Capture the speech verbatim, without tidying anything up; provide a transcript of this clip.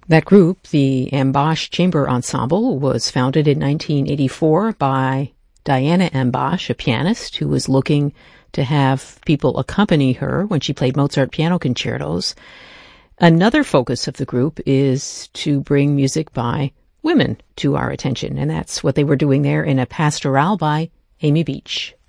That group, the Ambosh Chamber Ensemble, was founded in nineteen eighty-four by Diana Ambosh, a pianist who was looking to have people accompany her when she played Mozart piano concertos. Another focus of the group is to bring music by women to our attention, and that's what they were doing there in a pastoral by Amy Beach.